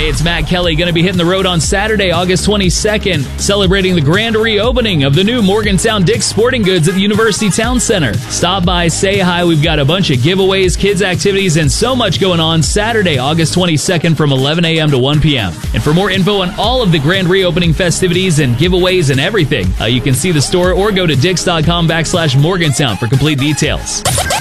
Hey, it's Matt Kelly, going to be hitting the road on Saturday, August 22nd, celebrating the grand reopening of the new Morgantown Dick's Sporting Goods at the University Town Center. Stop by, say hi. We've got a bunch of giveaways, kids' activities, and so much going on Saturday, August 22nd from 11 a.m. to 1 p.m. And for more info on all of the grand reopening festivities and giveaways and everything, you can see the store or go to dicks.com/Morgantown for complete details.